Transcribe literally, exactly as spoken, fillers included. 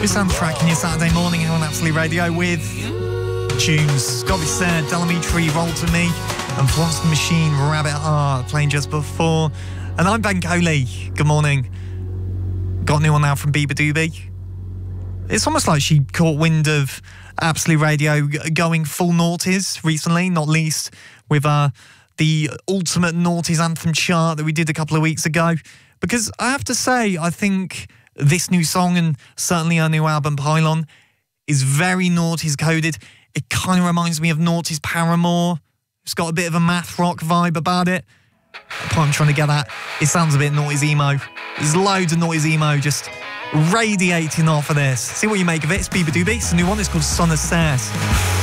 Soundtrack in your Saturday morning here on Absolute Radio with tunes. Scott Said, Delamitri, Roll to Me, and Floss the Machine, Rabbit Heart, playing just before. And I'm Ben Coley. Good morning. Got a new one now from Bieber Doobie. It's almost like she caught wind of Absolute Radio going full noughties recently, not least with uh, the Ultimate Noughties Anthem chart that we did a couple of weeks ago. Because I have to say, I think this new song, and certainly her new album, Pylon, is very noughties coded. It kind of reminds me of Noughties Paramore. It's got a bit of a math rock vibe about it. The point I'm trying to get at, it sounds a bit noughties emo. There's loads of noughties emo just radiating off of this. See what you make of it. It's Bieber Doobie. It's a new one. It's called Son of Sass.